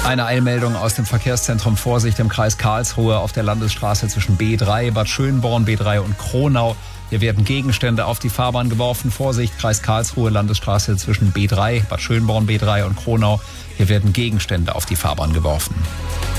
Eine Eilmeldung aus dem Verkehrszentrum Vorsicht im Kreis Karlsruhe auf der Landesstraße zwischen B3, Bad Schönborn, B3 und Kronau. Hier werden Gegenstände auf die Fahrbahn geworfen. Vorsicht, Kreis Karlsruhe, Landesstraße zwischen B3, Bad Schönborn, B3 und Kronau. Hier werden Gegenstände auf die Fahrbahn geworfen.